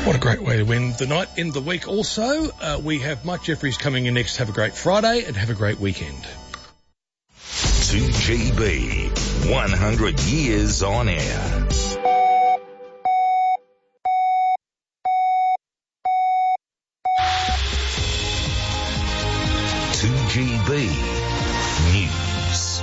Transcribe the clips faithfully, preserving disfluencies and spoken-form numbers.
What a great way to end the night, end the week also. Uh, we have Mike Jeffries coming in next. Have a great Friday and have a great weekend. two G B, one hundred years on air. two G B News.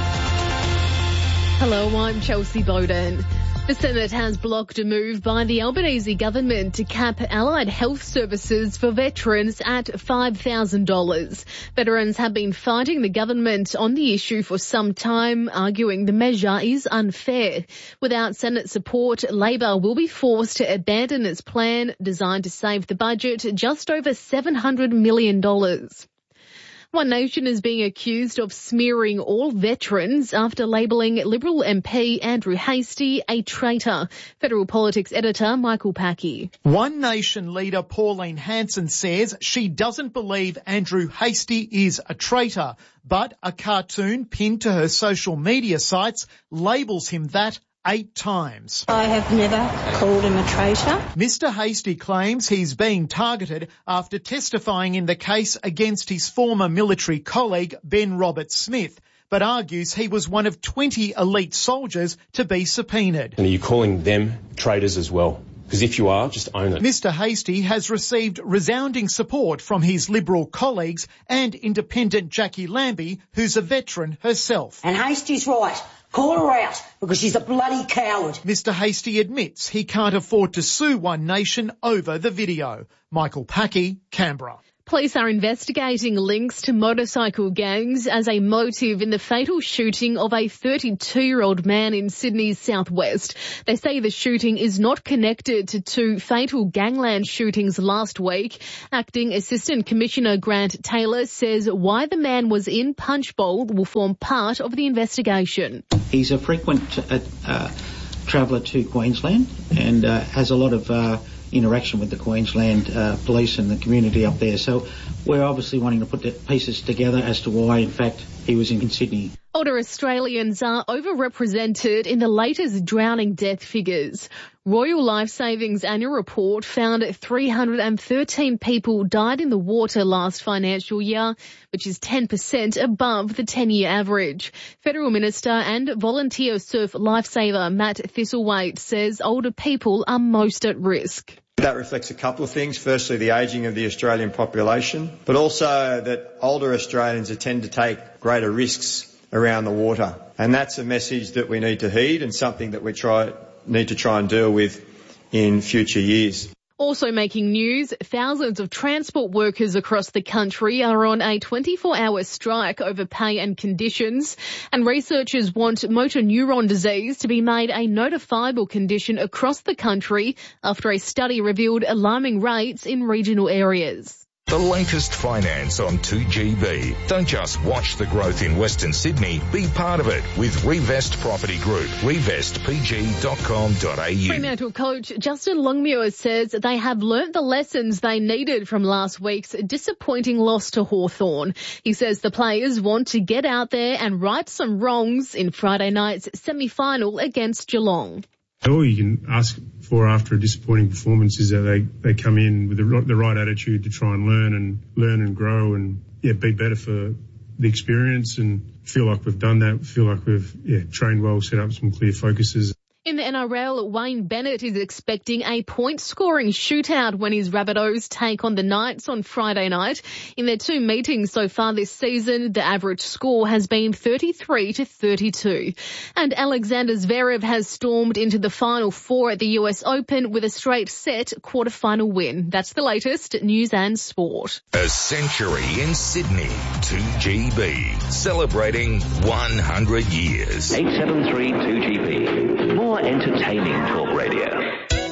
Hello, I'm Chelsea Bowden. The Senate has blocked a move by the Albanese government to cap allied health services for veterans at five thousand dollars. Veterans have been fighting the government on the issue for some time, arguing the measure is unfair. Without Senate support, Labor will be forced to abandon its plan designed to save the budget just over seven hundred million dollars. One Nation is being accused of smearing all veterans after labelling Liberal M P Andrew Hastie a traitor. Federal Politics editor Michael Packey. One Nation leader Pauline Hanson says she doesn't believe Andrew Hastie is a traitor, but a cartoon pinned to her social media sites labels him that eight times. I have never called him a traitor. Mister Hastie claims he's being targeted after testifying in the case against his former military colleague Ben Roberts-Smith, but argues he was one of twenty elite soldiers to be subpoenaed. And are you calling them traitors as well? Because if you are, just own it. Mister Hastie has received resounding support from his Liberal colleagues and independent Jackie Lambie, who's a veteran herself. And Hastie's right. Call her out, because she's a bloody coward. Mister Hastie admits he can't afford to sue One Nation over the video. Michael Packey, Canberra. Police are investigating links to motorcycle gangs as a motive in the fatal shooting of a thirty-two-year-old man in Sydney's southwest. They say the shooting is not connected to two fatal gangland shootings last week. Acting Assistant Commissioner Grant Taylor says why the man was in Punchbowl will form part of the investigation. He's a frequent uh, uh, traveller to Queensland and uh, has a lot of uh, interaction with the Queensland uh, police and the community up there. So we're obviously wanting to put the pieces together as to why, in fact, he was in, in Sydney. Older Australians are overrepresented in the latest drowning death figures. Royal Life Saving's annual report found three hundred thirteen people died in the water last financial year, which is ten percent above the ten-year average. Federal Minister and volunteer surf lifesaver Matt Thistlethwaite says older people are most at risk. That reflects a couple of things. Firstly, the ageing of the Australian population, but also that older Australians tend to take greater risks around the water. And that's a message that we need to heed and something that we try need to try and deal with in future years. Also making news, thousands of transport workers across the country are on a twenty-four hour strike over pay and conditions, and researchers want motor neuron disease to be made a notifiable condition across the country after a study revealed alarming rates in regional areas. The latest finance on two G B. Don't just watch the growth in Western Sydney, be part of it with Revest Property Group, revest p g dot com dot a u. Fremantle coach Justin Longmuir says they have learnt the lessons they needed from last week's disappointing loss to Hawthorn. He says the players want to get out there and right some wrongs in Friday night's semi-final against Geelong. All you can ask for after a disappointing performance is that they, they come in with the, the right attitude to try and learn and learn and grow and yeah be better for the experience, and feel like we've done that. Feel like we've yeah trained well, set up some clear focuses. In the N R L, Wayne Bennett is expecting a point-scoring shootout when his Rabbitohs take on the Knights on Friday night. In their two meetings so far this season, the average score has been thirty-three to thirty-two. And Alexander Zverev has stormed into the Final Four at the U S Open with a straight set quarter-final win. That's the latest news and sport. A century in Sydney, two G B, celebrating one hundred years. eight seven three two G B. More entertaining talk radio.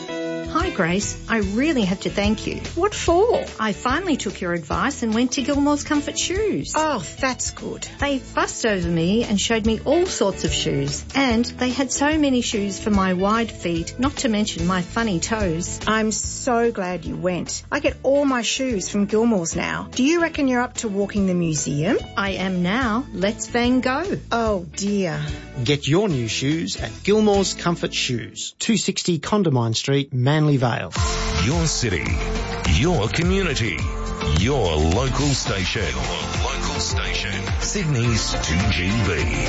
Hi Grace, I really have to thank you. What for? I finally took your advice and went to Gilmore's Comfort Shoes. Oh, that's good. They fussed over me and showed me all sorts of shoes. And they had so many shoes for my wide feet, not to mention my funny toes. I'm so glad you went. I get all my shoes from Gilmore's now. Do you reckon you're up to walking the museum? I am now. Let's Van Gogh. Oh dear. Get your new shoes at Gilmore's Comfort Shoes, two sixty Condamine Street, Manly Vale. Your city, your community, your local station. Your local station. Sydney's two G B.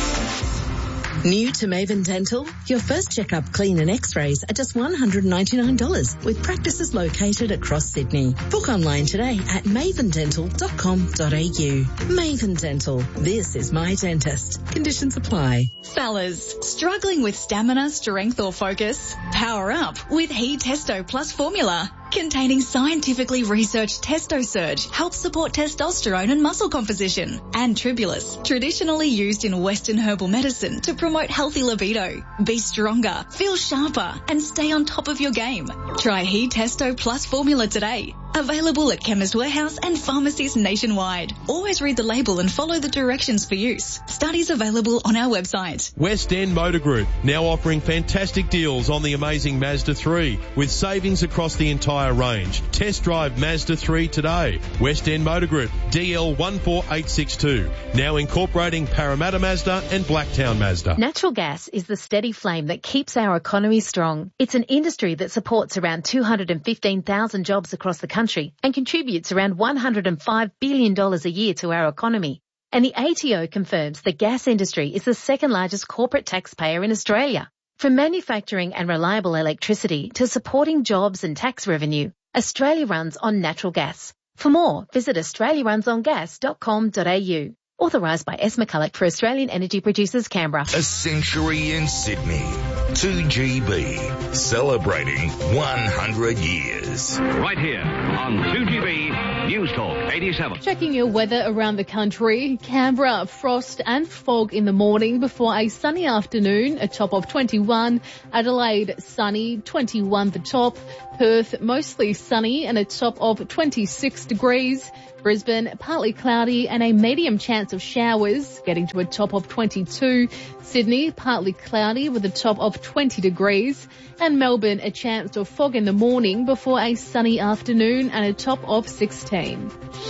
New to Maven Dental? Your first checkup, clean and x-rays are just one hundred ninety-nine dollars with practices located across Sydney. Book online today at maven dental dot com dot a u. Maven Dental. This is my dentist. Conditions apply. Fellas, struggling with stamina, strength or focus? Power up with He Testo Plus formula. Containing scientifically researched TestoSurge helps support testosterone and muscle composition. And Tribulus, traditionally used in Western herbal medicine to promote healthy libido. Be stronger, feel sharper, and stay on top of your game. Try He Testo Plus formula today. Available at Chemist Warehouse and pharmacies nationwide. Always read the label and follow the directions for use. Studies available on our website. West End Motor Group, now offering fantastic deals on the amazing Mazda three with savings across the entire range. Test drive Mazda three today. West End Motor Group, D L one four eight six two. Now incorporating Parramatta Mazda and Blacktown Mazda. Natural gas is the steady flame that keeps our economy strong. It's an industry that supports around two hundred fifteen thousand jobs across the country and contributes around one hundred five billion dollars a year to our economy. And the A T O confirms the gas industry is the second largest corporate taxpayer in Australia. From manufacturing and reliable electricity to supporting jobs and tax revenue, Australia runs on natural gas. For more, visit australia runs on gas dot com dot a u. Authorised by S. McCulloch for Australian Energy Producers, Canberra. A century in Sydney. two G B. Celebrating one hundred years. Right here on two G B News Talk eighty-seven. Checking your weather around the country. Canberra, frost and fog in the morning before a sunny afternoon, a top of twenty-one. Adelaide, sunny, twenty-one the top. Perth, mostly sunny and a top of twenty-six degrees. Brisbane, partly cloudy and a medium chance of showers, getting to a top of twenty-two. Sydney, partly cloudy with a top of twenty degrees. And Melbourne, a chance of fog in the morning before a sunny afternoon and a top of sixteen.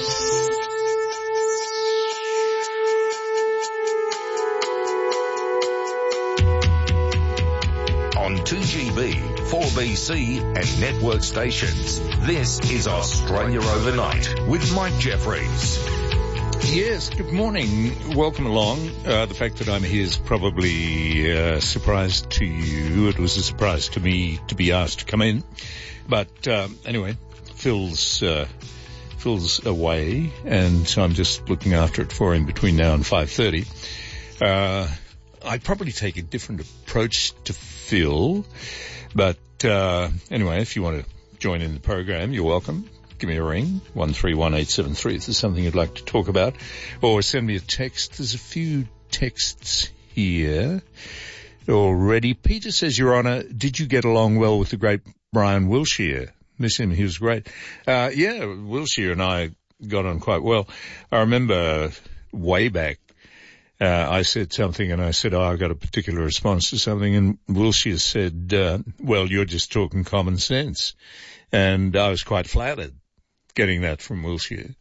On two G B, four B C and network stations, this is Australia Overnight with Mike Jeffries. Yes, good morning. Welcome along. Uh, the fact that I'm here is probably a surprise to you. It was a surprise to me to be asked to come in. But uh, anyway, Phil's, uh, Phil's away, and so I'm just looking after it for him between now and five thirty. Uh, I'd probably take a different approach to Phil, but uh, anyway, if you want to join in the program, you're welcome. Give me a ring, one three one eight seven three if there's something you'd like to talk about, or send me a text. There's a few texts here already. Peter says, Your Honour, did you get along well with the great Brian Wilshire? Miss him, he was great. Uh, yeah, Wilshire and I got on quite well. I remember way back, Uh, I said something and I said, oh, I've got a particular response to something, and Wilshire said, uh, well, you're just talking common sense. And I was quite flattered getting that from Wilshire.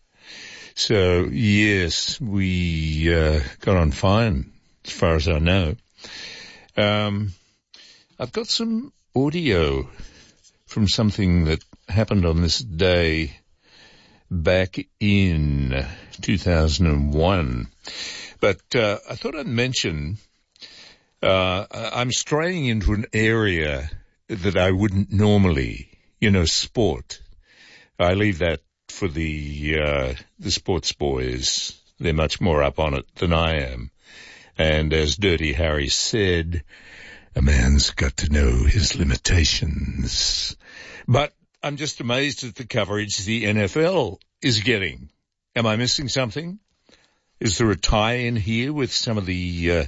So, yes, we uh, got on fine as far as I know. Um, I've got some audio from something that happened on this day back in two thousand one. But uh, I thought I'd mention, uh, I'm straying into an area that I wouldn't normally, you know, sport. I leave that for the uh, the sports boys. They're much more up on it than I am. And as Dirty Harry said, a man's got to know his limitations. But I'm just amazed at the coverage the N F L is getting. Am I missing something? Is there a tie-in here with some of the uh,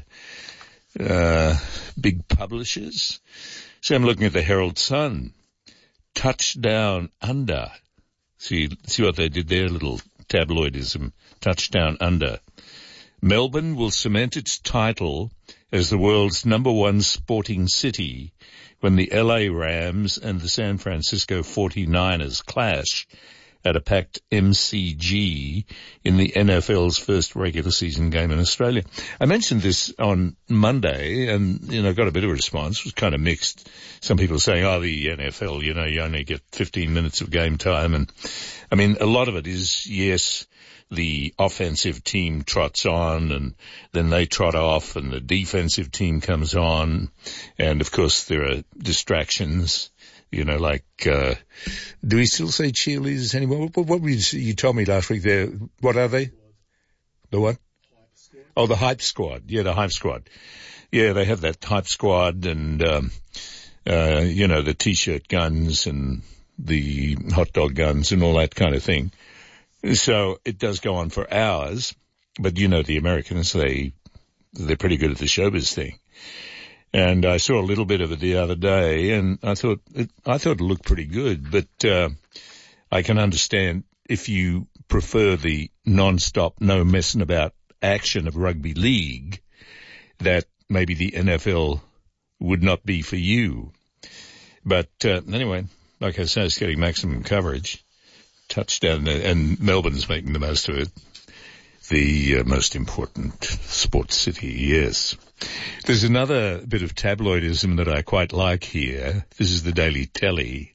uh, big publishers? So I'm looking at the Herald Sun. Touchdown under. See, see what they did there? Little tabloidism. Touchdown under. Melbourne will cement its title as the world's number one sporting city when the L A Rams and the San Francisco forty-niners clash at a packed M C G in the N F L's first regular season game in Australia. I mentioned this on Monday and, you know, got a bit of a response. It was kind of mixed. Some people saying, oh, the N F L, you know, you only get fifteen minutes of game time. And, I mean, a lot of it is, yes, the offensive team trots on and then they trot off and the defensive team comes on. And, of course, there are distractions. You know, like, uh, do we still say cheerleaders anymore? What, what were you, you told me last week there? What are they? The what? Oh, the hype squad. Yeah, the hype squad. Yeah, they have that hype squad and, um, uh, you know, the t-shirt guns and the hot dog guns and all that kind of thing. So it does go on for hours, but you know, the Americans, they, they're pretty good at the showbiz thing. And I saw a little bit of it the other day, and I thought it, I thought it looked pretty good. But uh, I can understand if you prefer the non-stop, no messing about action of rugby league, that maybe the N F L would not be for you. But uh, anyway, like I say, it's getting maximum coverage. Touchdown, and Melbourne's making the most of it. The uh, most important sports city, yes. There's another bit of tabloidism that I quite like here. This is the Daily Telly.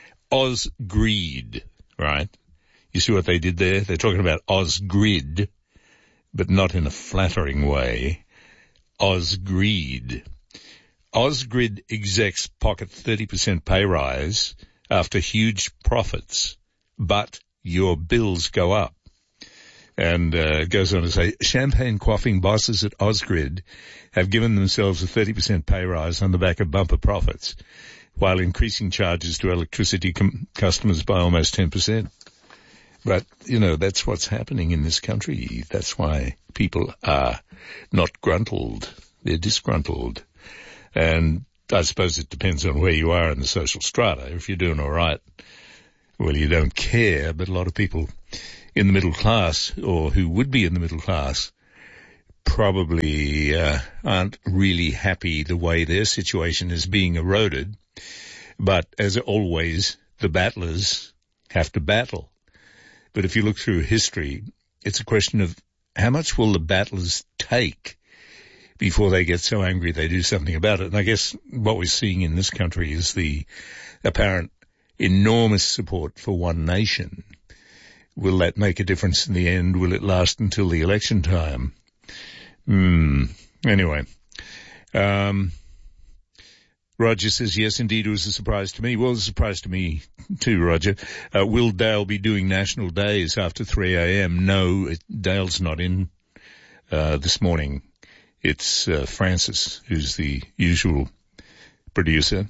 Ozgrid, right? You see what they did there? They're talking about Ozgrid, but not in a flattering way. Ozgrid. Ozgrid execs pocket thirty percent pay rise after huge profits, but your bills go up. And uh, goes on to say, champagne quaffing bosses at Ozgrid have given themselves a thirty percent pay rise on the back of bumper profits, while increasing charges to electricity com- customers by almost ten percent. But, you know, that's what's happening in this country. That's why people are not gruntled. They're disgruntled. And I suppose it depends on where you are in the social strata. If you're doing all right, well, you don't care, but a lot of people in the middle class, or who would be in the middle class, probably uh, aren't really happy the way their situation is being eroded. But as always, the battlers have to battle. But if you look through history, it's a question of how much will the battlers take before they get so angry they do something about it. And I guess what we're seeing in this country is the apparent enormous support for one nation. Will that make a difference in the end? Will it last until the election time? Hmm. Anyway. Um, Roger says, yes, indeed, it was a surprise to me. Well, it was a surprise to me too, Roger. Uh, will Dale be doing national days after three a.m.? No, it, Dale's not in uh, this morning. It's uh, Francis, who's the usual producer.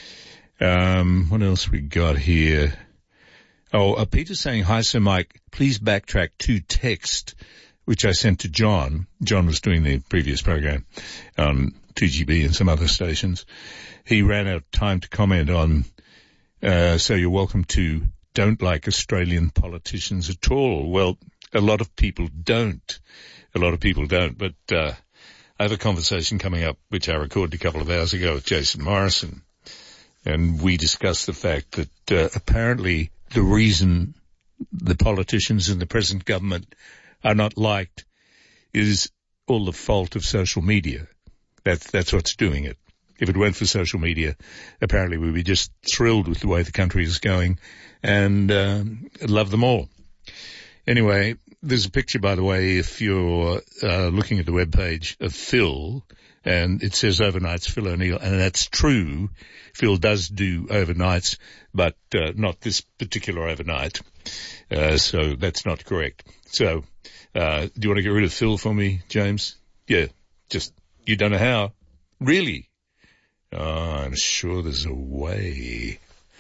Um, what else we got here? Oh, uh, Peter's saying, hi, Sir Mike, please backtrack to text, which I sent to John. John was doing the previous program on two G B and some other stations. He ran out of time to comment on, uh, so you're welcome to don't like Australian politicians at all. Well, a lot of people don't. A lot of people don't. But uh, I have a conversation coming up, which I recorded a couple of hours ago with Jason Morrison, and we discussed the fact that uh, apparently the reason the politicians in the present government are not liked is all the fault of social media. That's, that's what's doing it. If it weren't for social media, apparently we'd be just thrilled with the way the country is going and uh, love them all. Anyway, there's a picture, by the way, if you're uh, looking at the webpage of Phil, and it says overnights Phil O'Neill, and that's true. Phil does do overnights, but uh, not this particular overnight. Uh, so that's not correct. So, uh, do you want to get rid of Phil for me, James? Yeah, just, you don't know how. Really? Oh, I'm sure there's a way.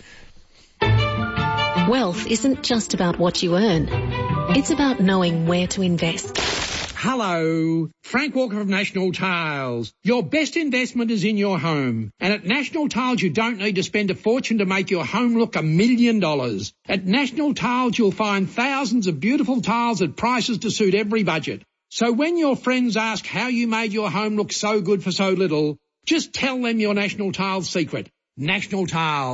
Wealth isn't just about what you earn. It's about knowing where to invest. Hello, Frank Walker of National Tiles. Your best investment is in your home. And at National Tiles, you don't need to spend a fortune to make your home look a million dollars. At National Tiles, you'll find thousands of beautiful tiles at prices to suit every budget. So when your friends ask how you made your home look so good for so little, just tell them your National Tiles secret. National Tiles.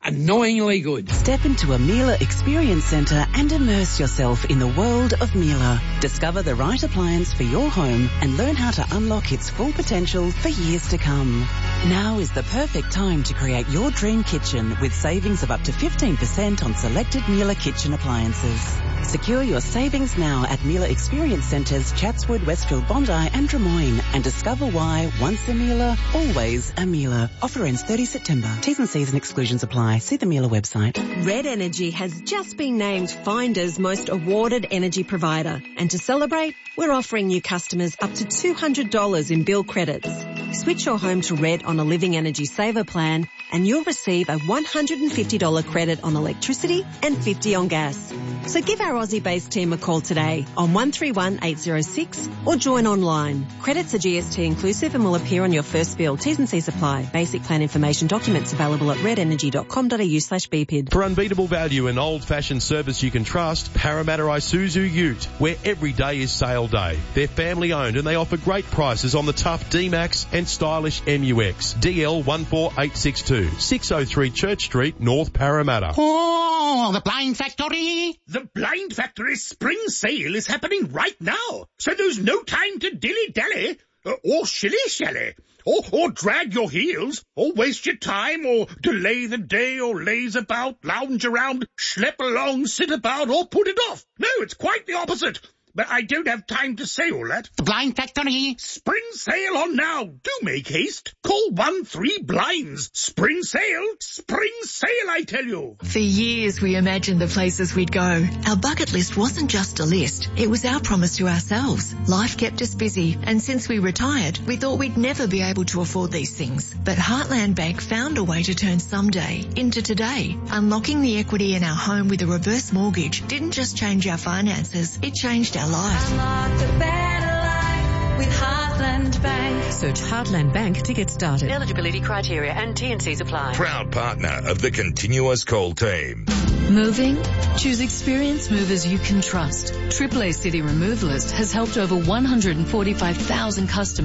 annoyingly good. Step into a Miele Experience Centre and immerse yourself in the world of Miele. Discover the right appliance for your home and learn how to unlock its full potential for years to come. Now is the perfect time to create your dream kitchen with savings of up to fifteen percent on selected Miele kitchen appliances. Secure your savings now at Miele Experience Centres, Chatswood, Westfield, Bondi and Drummoyne, and discover why once a Miele, always a Miele. Offer ends thirtieth September. T's and C's and exclusions apply. See the Miele website. Red Energy has just been named Finder's most awarded energy provider. And to celebrate, we're offering new customers up to two hundred dollars in bill credits. Switch your home to Red on a Living Energy Saver plan and you'll receive a one hundred fifty dollars credit on electricity and fifty dollars on gas. So give our Aussie-based team a call today on one three one eight zero six or join online. Credits are G S T inclusive and will appear on your first bill. T's and C's apply. Basic plan information documents available at red energy dot com dot a u slash b p i d. For unbeatable value and old-fashioned service you can trust, Parramatta Isuzu Ute, where every day is sale day. They're family-owned and they offer great prices on the tough D-Max and stylish M U X. D L one four eight six two, six oh three Church Street, North Parramatta. Oh, the Blind Factory! The Blind Factory spring sale is happening right now, so there's no time to dilly-dally, uh, or shilly-shally, or, or drag your heels, or waste your time, or delay the day, or laze about, lounge around, schlep along, sit about, or put it off. No, it's quite the opposite. But I don't have time to say all that. The Blind Factory. Spring sale on now. Do make haste. Call one three blinds. Spring sale. Spring sale, I tell you. For years we imagined the places we'd go. Our bucket list wasn't just a list. It was our promise to ourselves. Life kept us busy, and since we retired, we thought we'd never be able to afford these things. But Heartland Bank found a way to turn someday into today. Unlocking the equity in our home with a reverse mortgage didn't just change our finances, it changed our life. Unlocked a better life with Heartland Bank. Search Heartland Bank to get started. Eligibility criteria and T and C's apply. Proud partner of the Continuous Call team. Moving? Choose experienced movers you can trust. triple A City Removalist has helped over one hundred forty-five thousand customers